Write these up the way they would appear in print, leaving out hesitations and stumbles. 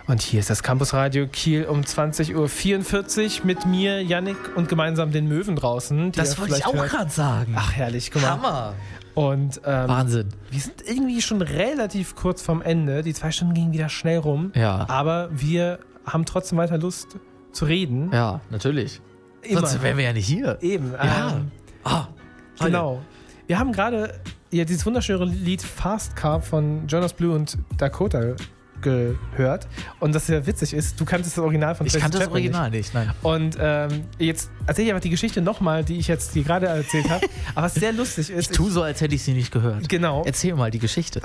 Und hier ist das Campusradio Kiel um 20.44 Uhr mit mir, Yannick, und gemeinsam den Möwen draußen. Das wollte ich auch gerade sagen. Ach, herrlich, guck mal. Hammer. Und Wahnsinn. Wir sind irgendwie schon relativ kurz vorm Ende. Die 2 Stunden gingen wieder schnell rum. Ja. Aber wir haben trotzdem weiter Lust zu reden. Ja, natürlich. Immer. Sonst wären wir ja nicht hier. Eben. Ja. Genau. Wir haben gerade dieses wunderschöne Lied Fast Car von Jonas Blue und Dakota gehört. Und das sehr witzig ist, du kanntest das Original von Tracy Ich kannte das Chapman Original nicht, nein. Und jetzt erzähle ich einfach die Geschichte nochmal, die ich jetzt dir gerade erzählt habe. Aber was sehr lustig ist... Ich tue so, als hätte ich sie nicht gehört. Genau. Erzähl mal die Geschichte.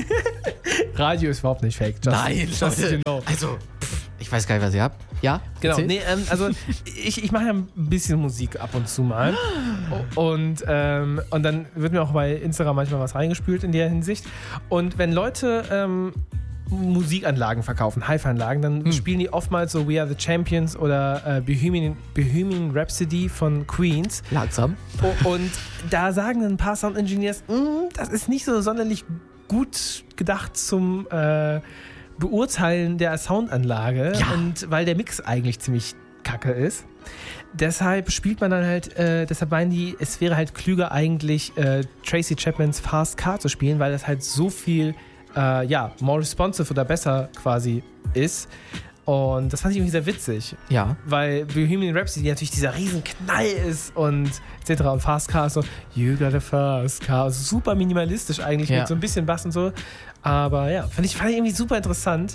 Radio ist überhaupt nicht fake. Nein, just Leute. know. Also, ich weiß gar nicht, was ihr habt. Ja? Genau. Erzähl. Nee, also ich mache ja ein bisschen Musik ab und zu mal. Und dann wird mir auch bei Instagram manchmal was reingespült in der Hinsicht. Und wenn Leute Musikanlagen verkaufen, Hi-Fi-Anlagen, dann spielen die oftmals so We Are the Champions oder Bohemian Rhapsody von Queens. Langsam. Und da sagen dann ein paar Sound-Engineers, das ist nicht so sonderlich gut gedacht zum Beurteilen der Soundanlage, Ja. und weil der Mix eigentlich ziemlich kacke ist. Deshalb spielt man dann halt, deshalb meinen die, es wäre halt klüger eigentlich Tracy Chapmans Fast Car zu spielen, weil das halt so viel more responsive oder besser quasi ist. Und das fand ich irgendwie sehr witzig. Ja. Weil Bohemian Rhapsody natürlich dieser riesen Knall ist und etc. Und Fast Car ist so, you got a fast car. Super minimalistisch eigentlich, Ja. mit so ein bisschen Bass und so. Aber ja, fand ich irgendwie super interessant,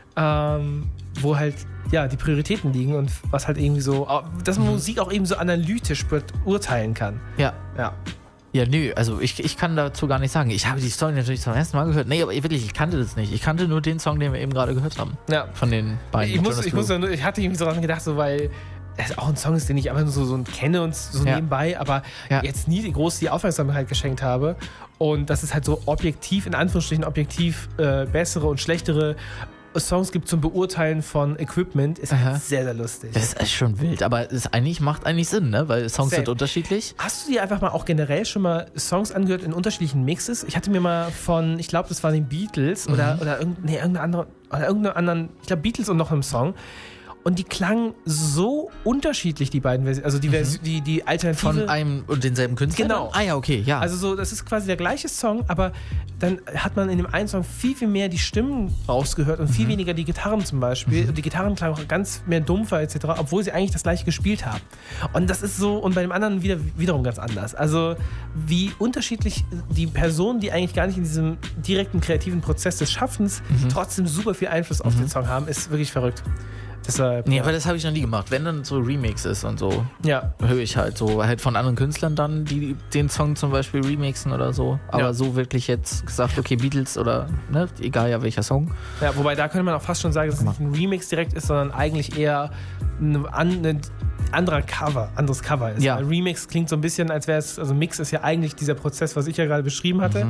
wo halt die Prioritäten liegen und was halt irgendwie so, dass man Musik auch eben so analytisch beurteilen kann. Ja. Ja. Ja, nö, also ich kann dazu gar nicht sagen. Ich habe die Story natürlich zum ersten Mal gehört. Nee, aber wirklich, ich kannte das nicht. Ich kannte nur den Song, den wir eben gerade gehört haben. Ja. Von den beiden. Ich hatte irgendwie so daran gedacht, so, weil es auch ein Song ist, den ich einfach nur so kenne und so nebenbei, aber jetzt nie groß die Aufmerksamkeit geschenkt habe. Und dass es halt so objektiv, in Anführungsstrichen objektiv, bessere und schlechtere Songs gibt zum Beurteilen von Equipment, ist halt sehr, sehr lustig. Das ist schon wild, aber es macht eigentlich Sinn, ne? Weil Songs sind unterschiedlich. Hast du dir einfach mal auch generell schon mal Songs angehört in unterschiedlichen Mixes? Ich hatte mir mal von, ich glaube, das waren die Beatles oder irgendeine anderen, ich glaube Beatles und noch einem Song. Und die klangen so unterschiedlich, die beiden Versionen. Also die Alternative. Von einem und denselben Künstler? Genau. Ah ja, okay, ja. Also so, das ist quasi der gleiche Song, aber dann hat man in dem einen Song viel, viel mehr die Stimmen rausgehört und viel weniger die Gitarren zum Beispiel. Und die Gitarren klangen auch ganz mehr dumpfer etc., obwohl sie eigentlich das gleiche gespielt haben. Und das ist so, und bei dem anderen wiederum ganz anders. Also wie unterschiedlich die Personen, die eigentlich gar nicht in diesem direkten kreativen Prozess des Schaffens trotzdem super viel Einfluss auf den Song haben, ist wirklich verrückt. Deshalb, nee, aber das habe ich noch nie gemacht. Wenn dann so Remixes und so, höre ich halt so, halt von anderen Künstlern dann, die den Song zum Beispiel remixen oder so. Aber so wirklich jetzt gesagt, okay, Beatles oder, ne, egal ja welcher Song. Ja, wobei da könnte man auch fast schon sagen, dass es nicht ein Remix direkt ist, sondern eigentlich eher ein anderes Cover ist. Ja. Weil Remix klingt so ein bisschen, als wäre es, also Mix ist ja eigentlich dieser Prozess, was ich ja gerade beschrieben hatte.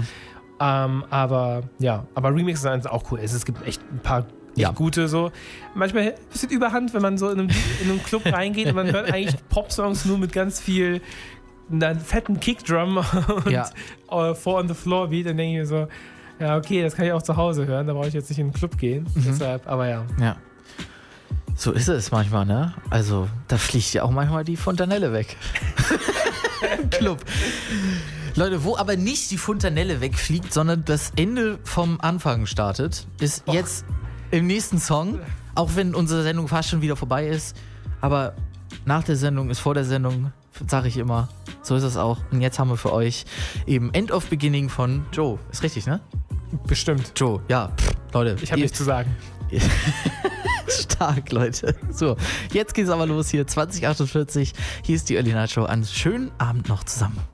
Aber Remix ist auch cool. Es gibt echt ein paar gute so. Manchmal ein bisschen Überhand, wenn man so in einem Club reingeht und man hört eigentlich Popsongs nur mit ganz viel einer fetten Kickdrum und Four on the Floor Beat, dann denke ich mir so, ja okay, das kann ich auch zu Hause hören, da brauche ich jetzt nicht in den Club gehen. Deshalb, aber ja. So ist es manchmal, ne? Also, da fliegt ja auch manchmal die Fontanelle weg. Im Club. Leute, wo aber nicht die Fontanelle wegfliegt, sondern das Ende vom Anfang startet, ist jetzt im nächsten Song, auch wenn unsere Sendung fast schon wieder vorbei ist, aber nach der Sendung ist vor der Sendung, sage ich immer, so ist es auch. Und jetzt haben wir für euch eben End of Beginning von Joe. Ist richtig, ne? Bestimmt. Joe, ja, Leute. Ich habe nichts zu sagen. Stark, Leute. So, jetzt geht's aber los hier, 2048. Hier ist die Early Night Show. Einen schönen Abend noch zusammen.